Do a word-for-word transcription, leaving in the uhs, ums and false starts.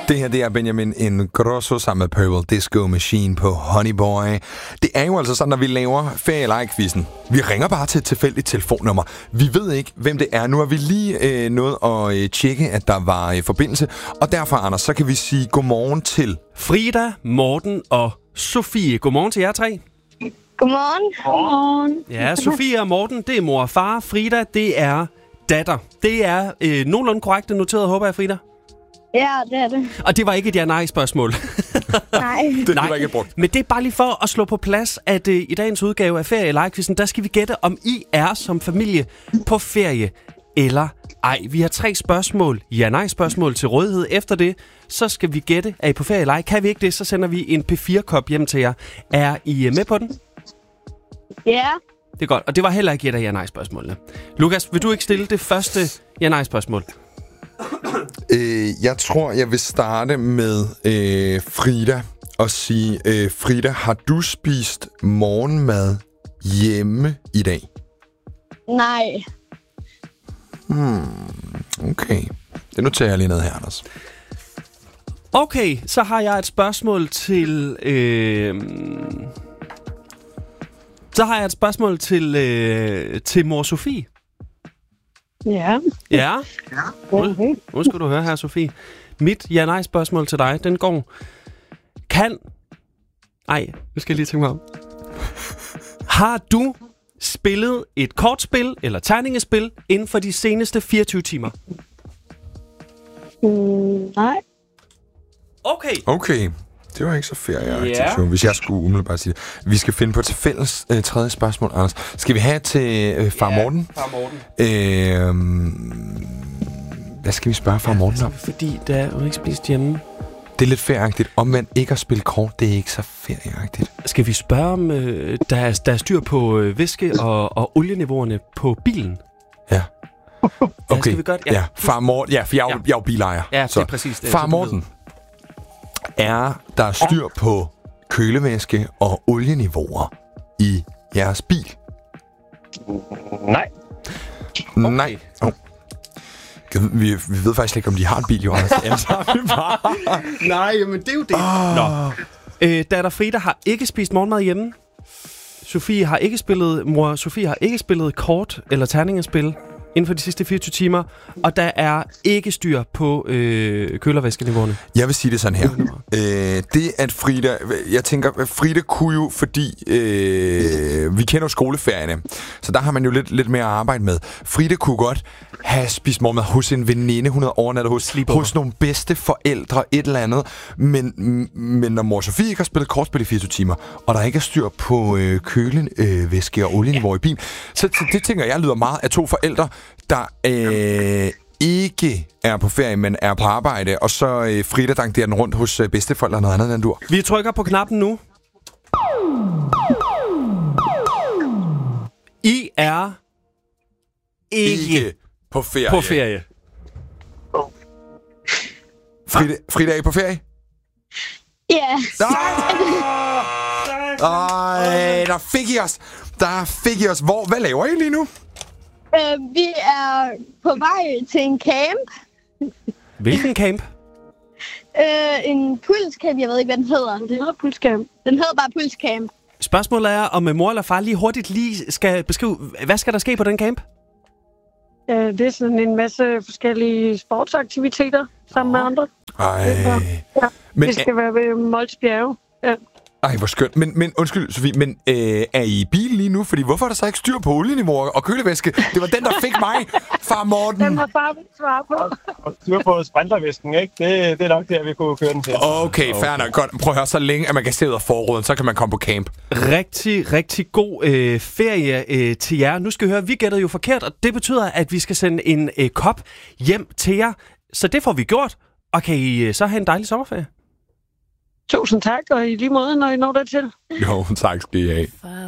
Det her, det er Benjamin Ingrosso sammen med Purple Disco Machine på Honey Boy. Det er jo altså sådan, når vi laver ferie eller ej-quizzen. Vi ringer bare til et tilfældigt telefonnummer. Vi ved ikke, hvem det er. Nu har vi lige øh, nået at øh, tjekke, at der var øh, forbindelse. Og derfor, Anders, så kan vi sige godmorgen til Frida, Morten og Sofie. Godmorgen til jer tre. Godmorgen. Godmorgen. Ja, Sofie og Morten, det er mor og far. Frida, det er datter. Det er øh, nogenlunde korrekt noteret, håber jeg, Frida. Ja, det er det. Og det var ikke et ja-nej-spørgsmål. Nej. det. Nej, var ikke brugt. Men det er bare lige for at slå på plads, at øh, i dagens udgave af Ferie eller ej-quizzen, der skal vi gætte, om I er som familie på ferie eller ej. Vi har tre spørgsmål, ja-nej-spørgsmål til rådighed. Efter det, så skal vi gætte, er I på ferie eller ej. Kan vi ikke det, så sender vi en P fire kop hjem til jer. Er I med på den? Ja. Det er godt, og det var heller ikke et af ja-nej-spørgsmålene. Lukas, vil du ikke stille det første ja-nej-spørgsmål? Øh, jeg tror, jeg vil starte med øh, Frida og sige, øh, Frida, har du spist morgenmad hjemme i dag? Nej. Hmm, okay. Det noterer jeg lige ned her, Anders. Okay, så har jeg et spørgsmål til... Øh... Så har jeg et spørgsmål til, øh, til mor Sofie. Ja. Ja? Okay. Nu skal du høre her, Sofie. Mit ja-nej-spørgsmål til dig, den går... Kan... Ej, nu skal jeg lige tænke mig om. Har du spillet et kortspil eller terningespil inden for de seneste fireogtyve timer? Mm, nej. Okay. Okay. Det var ikke så ferieagtigt, Ja. yeah. Hvis jeg skulle umiddelbart sige det. Vi skal finde på et fælles øh, tredje spørgsmål, Anders. Skal vi have til øh, far Ja, Morten? far Morten. Øh, hvad skal vi spørge far Morten om? Fordi der er jo ikke spist hjemme. Det er lidt ferieagtigt. Omvendt ikke at spille kort, det er ikke så ferieagtigt. Skal vi spørge om, øh, der, er, der er styr på øh, væske- og, og olieniveauerne på bilen? Ja. Okay. Ja, skal vi godt? Ja. ja. Far Morten. Ja, for jeg er, jo, Ja. jeg er jo bilejer. Ja, det så. er præcis det. Far så du Morten. Er der styr på kølevæske og olieniveauer i jeres bil? Nej. Okay. Nej. Oh. Vi, vi ved faktisk ikke, om de har en bil, jo. Nej, men det er jo det. Oh. Nå. Øh, datter Frida har ikke spist morgenmad hjemme. Sofie har ikke spillet, mor Sofie har ikke spillet kort eller terningespil inden for de sidste fireogtyve timer, og der er ikke styr på øh, kølervæskeniveauerne. Jeg vil sige det sådan her. Øh, det at Frida... Jeg tænker, Frida kunne jo, fordi... Øh, vi kender jo skoleferierne, så der har man jo lidt, lidt mere at arbejde med. Frida kunne godt have spist morgenmad hos en veninde, hun havde overnattet hos, hos nogle bedste forældre, et eller andet. Men, men når mor Sofie ikke har spillet kortspil i fireogtyve timer, og der ikke er styr på øh, kølevæske øh, og olieniveau ja. i bilen, så, så det tænker jeg lyder meget af to forældre, der øh, ikke er på ferie, men er på arbejde, og så øh, Frida dankerer den rundt hos øh, bedsteforældre og noget andet end du. Vi trykker på knappen nu. I er ikke, ikke på ferie. på ferie. Frida, Frida, er I på ferie? Ja. Ej, der fik I os. Der fik I os. Hvor, hvad laver I lige nu? Øh, vi er på vej til en camp. Hvilken camp? Øh, en pulscamp. Jeg ved ikke, hvad den hedder. Det hedder pulscamp. Den hedder bare pulscamp. Spørgsmålet er, om mor eller far lige hurtigt lige skal beskrive, hvad skal der ske på den camp? Øh, det er sådan en masse forskellige sportsaktiviteter sammen med andre. Ej. Ja, Men, det skal være ved Mols Bjerge. Ja. ej, hvor skønt. Men, men undskyld, Sofie, men øh, er I i bil lige nu? Fordi hvorfor er der så ikke styr på olieniveauer og kølevæske? Det var den, der fik mig, far Morten. Den har far vil svare på. Og styr på sprintervæsken, ikke? Det, det er nok der, vi kunne køre den til. Okay, fair nok. Godt. Prøv at høre, så længe at man kan se ud af forruden, så kan man komme på camp. Rigtig, rigtig god øh, ferie øh, til jer. Nu skal vi høre, vi gættede jo forkert, og det betyder, at vi skal sende en øh, kop hjem til jer. Så det får vi gjort. Og kan I øh, så have en dejlig sommerferie? Tusind tak, og i lige måde, når I når dertil. Jo, tak skal I have.